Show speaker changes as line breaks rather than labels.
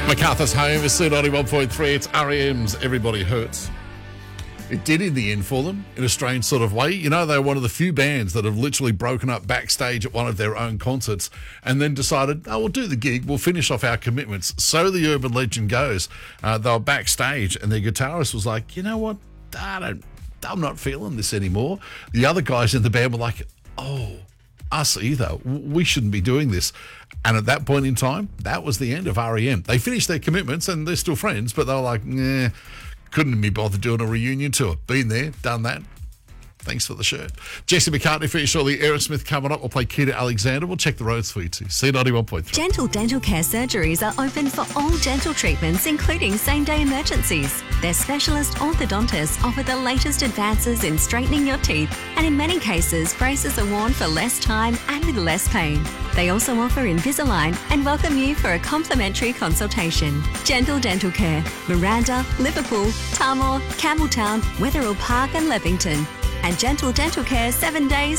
MacArthur's Home is C91.3. It's REM's Everybody Hurts. It did in the end for them, in a strange sort of way. You know, they were one of the few bands that have literally broken up backstage at one of their own concerts and then decided, oh, we'll do the gig, we'll finish off our commitments. So the urban legend goes. They were backstage and their guitarist was like, you know what, I'm not feeling this anymore. The other guys in the band were like, oh, us either. We shouldn't be doing this. And at that point in time, that was the end of REM. They finished their commitments and they're still friends, but they were like, nah, couldn't be bothered doing a reunion tour. Been there, done that. Thanks for the shirt. Jesse McCartney for you shortly. Aerosmith coming up. We'll play Keita Alexander. We'll check the roads for you too. C91.3.
Gentle Dental Care surgeries are open for all dental treatments, including same-day emergencies. Their specialist orthodontists offer the latest advances in straightening your teeth, and in many cases, braces are worn for less time and with less pain. They also offer Invisalign and welcome you for a complimentary consultation. Gentle Dental Care, Miranda, Liverpool, Tamor, Campbelltown, Wetherill Park and Levington. And Gentle Dental Care 7 days